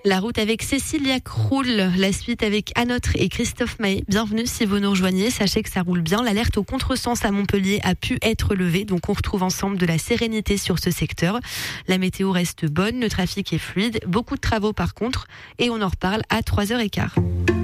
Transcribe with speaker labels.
Speaker 1: La route avec Cécilia Croul, la suite avec Anotre et Christophe Maé. Bienvenue si vous nous rejoignez, sachez que ça roule bien. L'alerte au contresens à Montpellier a pu être levée, donc on retrouve ensemble de la sérénité sur ce secteur. La météo reste bonne, le trafic est fluide, beaucoup de travaux par contre, et on en reparle à 3h15.